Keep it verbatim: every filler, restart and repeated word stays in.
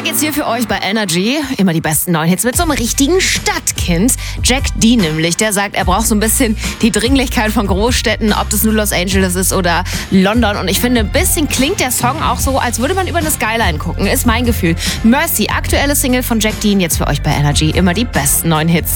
geht's hier für euch bei Energy. Immer die besten neuen Hits mit so einem richtigen Stadtkind. Jack D nämlich, der sagt, er braucht so ein bisschen die Dringlichkeit von Großstädten, ob das nur Los Angeles ist oder London. Und ich finde, ein bisschen klingt der Song auch so, als würde man über eine Skyline gucken. Ist mein Gefühl. Mercy, aktuelle Single von Jack D, jetzt für euch bei Energy. Immer die besten neuen Hits.